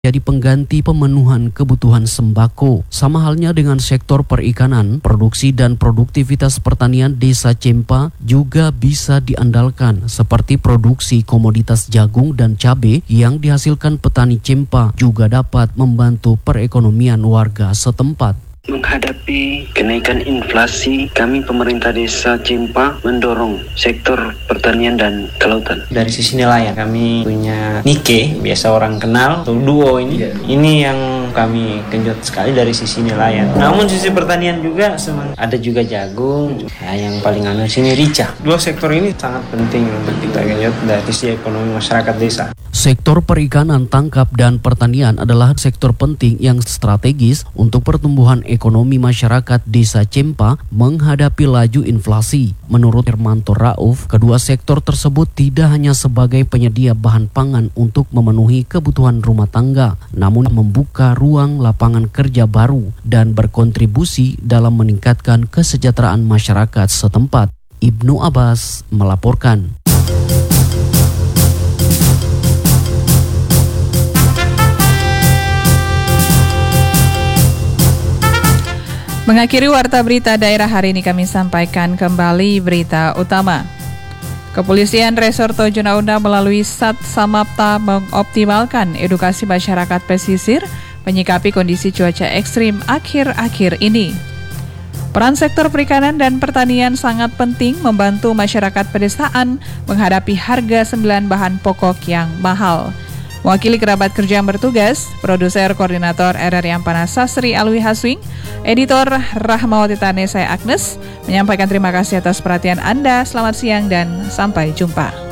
jadi pengganti pemenuhan kebutuhan sembako. Sama halnya dengan sektor perikanan, produksi dan produktivitas pertanian Desa Cempa juga bisa diandalkan seperti produksi komoditas jagung dan cabai yang dihasilkan petani Cempa juga dapat membantu perekonomian warga setempat. Menghadapi kenaikan inflasi, kami pemerintah Desa Cempa mendorong sektor pertanian dan kelautan. Dari sisi nelayan, kami punya Nike, biasa orang kenal, atau duo ini. Ini yang kami genjot sekali dari sisi nelayan. Namun sisi pertanian juga ada juga jagung. Yang paling sini rica. Dua sektor ini sangat penting untuk kita genjot dari sisi ekonomi masyarakat desa. Sektor perikanan, tangkap, dan pertanian adalah sektor penting yang strategis untuk pertumbuhan ekonomi masyarakat Desa Cempa menghadapi laju inflasi. Menurut Hermanto Rauf, kedua sektor tersebut tidak hanya sebagai penyedia bahan pangan untuk memenuhi kebutuhan rumah tangga, namun membuka ruang lapangan kerja baru dan berkontribusi dalam meningkatkan kesejahteraan masyarakat setempat. Ibnu Abbas melaporkan. Mengakhiri Warta Berita Daerah hari ini kami sampaikan kembali berita utama. Kepolisian Resor Tojo Naunda melalui Sat Samapta mengoptimalkan edukasi masyarakat pesisir menyikapi kondisi cuaca ekstrim akhir-akhir ini. Peran sektor perikanan dan pertanian sangat penting membantu masyarakat pedesaan menghadapi harga 9 bahan pokok yang mahal. Mewakili kerabat kerja yang bertugas, produser koordinator RRI Ampana Sasri Alwi Haswing, editor Rahmawati Tane saya Agnes, menyampaikan terima kasih atas perhatian Anda. Selamat siang dan sampai jumpa.